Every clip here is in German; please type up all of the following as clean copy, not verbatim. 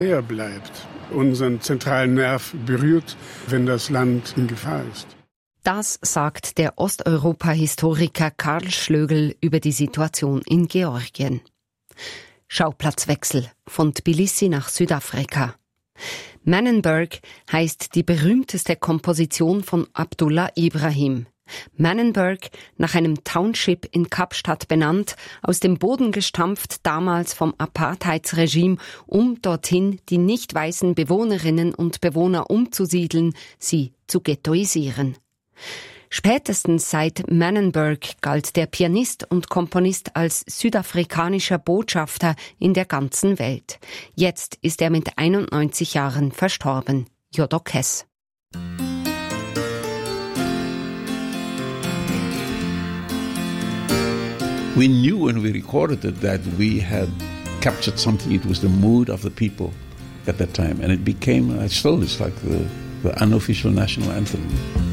Er bleibt, unseren zentralen Nerv berührt, wenn das Land in Gefahr ist. Das sagt der Osteuropa-Historiker Karl Schlögl über die Situation in Georgien. Schauplatzwechsel von Tbilisi nach Südafrika. Manenberg heißt die berühmteste Komposition von Abdullah Ibrahim. Manenberg, nach einem Township in Kapstadt benannt, aus dem Boden gestampft damals vom Apartheidsregime, um dorthin die nicht weißen Bewohnerinnen und Bewohner umzusiedeln, sie zu ghettoisieren. Spätestens seit Manenberg galt der Pianist und Komponist als südafrikanischer Botschafter in der ganzen Welt. Jetzt ist er mit 91 Jahren verstorben. Jodokes. We knew when we recorded it that we had captured something. It was the mood of the people at that time. And it became, still it's like the unofficial national anthem.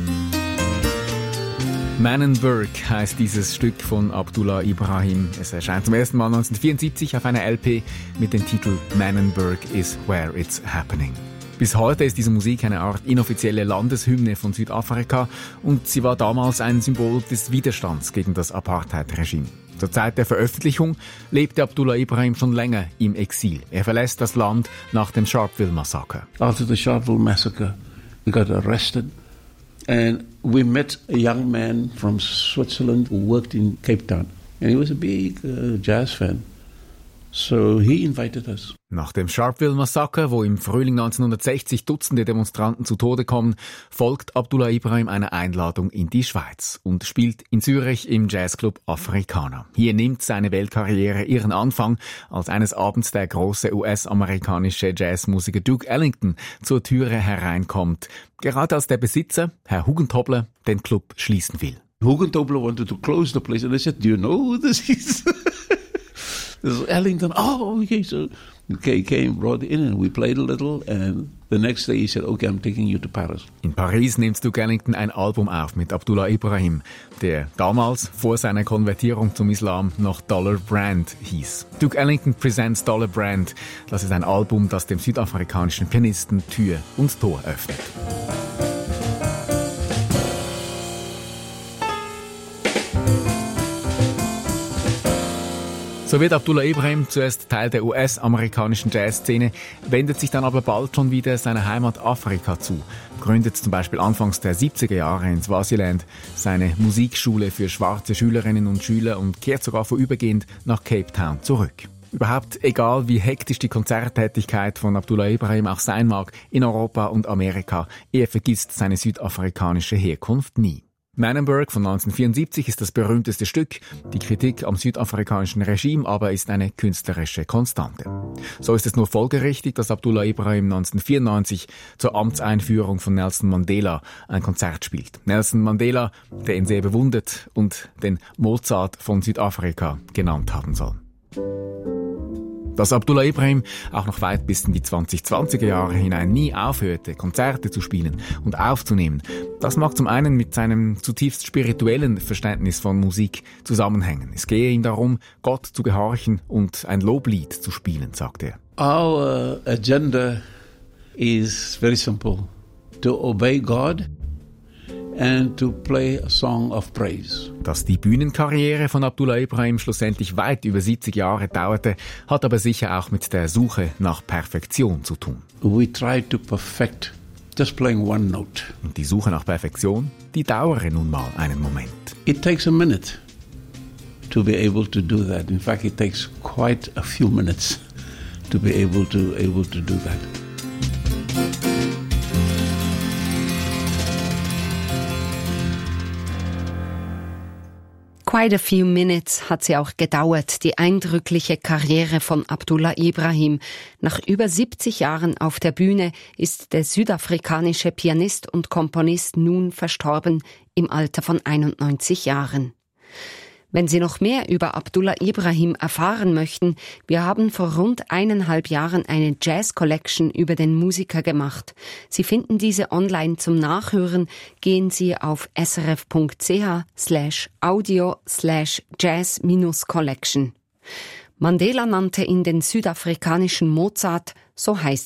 Manenberg heisst dieses Stück von Abdullah Ibrahim. Es erscheint zum ersten Mal 1974 auf einer LP mit dem Titel Manenberg is where it's happening. Bis heute ist diese Musik eine Art inoffizielle Landeshymne von Südafrika und sie war damals ein Symbol des Widerstands gegen das Apartheid-Regime. Zur Zeit der Veröffentlichung lebte Abdullah Ibrahim schon länger im Exil. Er verlässt das Land nach dem Sharpeville-Massaker. After the Sharpeville massacre, we got arrested and we met a young man from Switzerland who worked in Cape Town. And he was a big jazz fan. So he invited us. Nach dem Sharpeville-Massaker, wo im Frühling 1960 Dutzende Demonstranten zu Tode kommen, folgt Abdullah Ibrahim einer Einladung in die Schweiz und spielt in Zürich im Jazzclub Africana. Hier nimmt seine Weltkarriere ihren Anfang, als eines Abends der große US-amerikanische Jazzmusiker Duke Ellington zur Türe hereinkommt, gerade als der Besitzer, Herr Hugentobler, den Club schließen will. Hugentobler wanted to close the place and I said, do you know who this is? This is Ellington. Oh, okay. So he came, brought it in, and we played a little. And the next day he said, okay, I'm taking you to Paris. In Paris nimmt Duke Ellington ein Album auf mit Abdullah Ibrahim, der damals vor seiner Konvertierung zum Islam noch Dollar Brand hieß. Duke Ellington Presents Dollar Brand. Das ist ein Album, das dem südafrikanischen Pianisten Tür und Tor öffnet. So wird Abdullah Ibrahim zuerst Teil der US-amerikanischen Jazzszene, wendet sich dann aber bald schon wieder seiner Heimat Afrika zu, gründet zum Beispiel anfangs der 70er Jahre in Swaziland seine Musikschule für schwarze Schülerinnen und Schüler und kehrt sogar vorübergehend nach Cape Town zurück. Überhaupt egal, wie hektisch die Konzerttätigkeit von Abdullah Ibrahim auch sein mag, in Europa und Amerika, er vergisst seine südafrikanische Herkunft nie. Manenberg von 1974 ist das berühmteste Stück. Die Kritik am südafrikanischen Regime aber ist eine künstlerische Konstante. So ist es nur folgerichtig, dass Abdullah Ibrahim 1994 zur Amtseinführung von Nelson Mandela ein Konzert spielt. Nelson Mandela, der ihn sehr bewundert und den Mozart von Südafrika genannt haben soll. Dass Abdullah Ibrahim auch noch weit bis in die 2020er Jahre hinein nie aufhörte, Konzerte zu spielen und aufzunehmen, das mag zum einen mit seinem zutiefst spirituellen Verständnis von Musik zusammenhängen. Es gehe ihm darum, Gott zu gehorchen und ein Loblied zu spielen, sagt er. Our agenda is very simple. To obey God and to play a song of praise. Dass die Bühnenkarriere von Abdullah Ibrahim schlussendlich weit über 70 Jahre dauerte, hat aber sicher auch mit der Suche nach Perfektion zu tun. We try to perfect just playing one note. Und die Suche nach Perfektion, die dauere nun mal einen Moment. It takes a minute to be able to do that. In fact, it takes quite a few minutes to be able to do that. Quite a few minutes hat sie auch gedauert, die eindrückliche Karriere von Abdullah Ibrahim. Nach über 70 Jahren auf der Bühne ist der südafrikanische Pianist und Komponist nun verstorben im Alter von 91 Jahren. Wenn Sie noch mehr über Abdullah Ibrahim erfahren möchten, wir haben vor rund 1,5 Jahren eine Jazz-Collection über den Musiker gemacht. Sie finden diese online zum Nachhören. Gehen Sie auf srf.ch/audio/jazz-collection. Mandela nannte ihn den südafrikanischen Mozart, so heißt